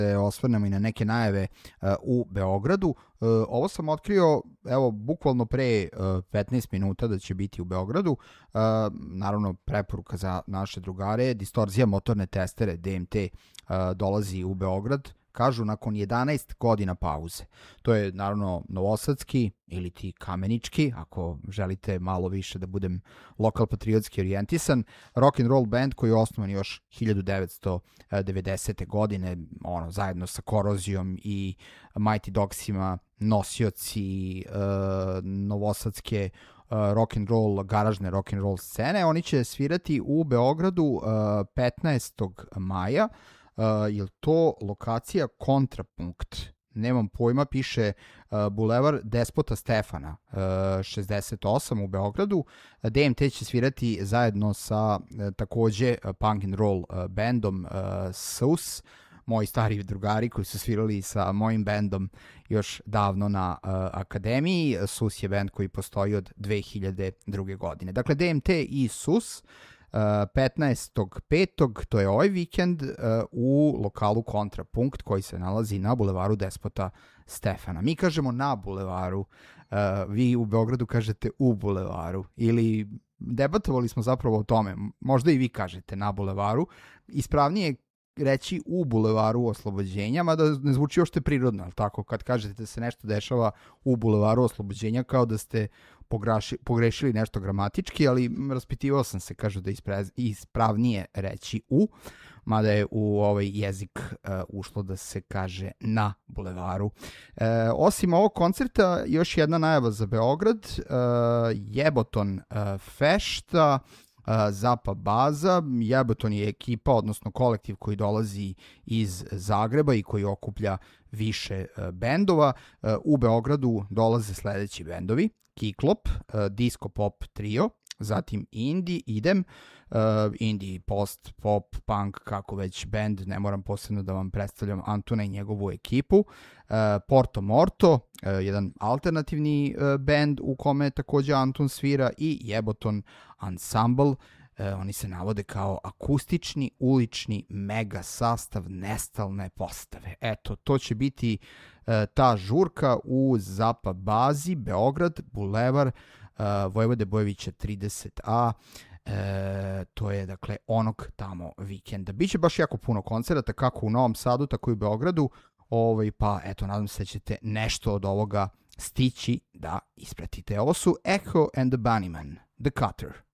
osvrnemo i na neke najave u Beogradu. Ovo sam otkrio, evo, bukvalno pre 15 minuta da će biti u Beogradu. Naravno, preporuka za naše drugare. Distorzija motorne testere DMT dolazi u Beograd, kažu nakon 11 godina pauze. To je naravno novosadski ili ti kamenički, ako želite malo više da budem lokal patriotski orijentisan, rock and roll band koji je osnovan još 1990. godine, zajedno sa Korozijom i Mighty Dogsima, nosioci novosadske rock and roll, garažne rock and roll scene. Oni će svirati u Beogradu 15. maja. Je li to lokacija Kontrapunkt? Nemam pojma, piše Bulevar Despota Stefana 68 u Beogradu. DMT će svirati zajedno sa takođe punk and roll bandom SUS, moji stari drugari koji su svirali sa mojim bandom još davno na akademiji. SUS je band koji postoji od 2002. godine. Dakle, DMT i SUS 15.5. to je ovaj vikend u lokalu Kontrapunkt koji se nalazi na bulevaru Despota Stefana. Mi kažemo na bulevaru, vi u Beogradu kažete u bulevaru, ili debatovali smo zapravo o tome, možda i vi kažete na bulevaru, ispravnije reći u bulevaru Oslobođenja, mada ne zvuči još te prirodno, ali tako, kad kažete da se nešto dešava u bulevaru Oslobođenja, kao da ste pogrešili nešto gramatički, ali raspitivao sam se, kažu da je ispravnije reći u, mada je u ovaj jezik ušlo da se kaže na bulevaru. Osim ovog koncerta, još jedna najava za Beograd, Jeboton fešta, Zapa baza. Jeboton je ekipa, odnosno kolektiv koji dolazi iz Zagreba i koji okuplja više bendova. U Beogradu dolaze sledeći bendovi: Kiklop, Disco Pop Trio, zatim Idem, indie, post, pop, punk, kako već band, ne moram posebno da vam predstavljam Antuna i njegovu ekipu, Porto Morto, jedan alternativni band u kome takođe Antun svira, i Jeboton Ensemble. Oni se navode kao akustični, ulični mega sastav nestalne postave. Eto, to će biti ta žurka u Zapa bazi, Beograd, bulevar Vojvode Bojevića 30A. To je, dakle, onog tamo vikenda. Biće baš jako puno koncerata, kako u Novom Sadu, tako i u Beogradu. Pa, eto, nadam se da ćete nešto od ovoga stići da ispratite. Ovo su Echo and the Bunnymen, The Cutter.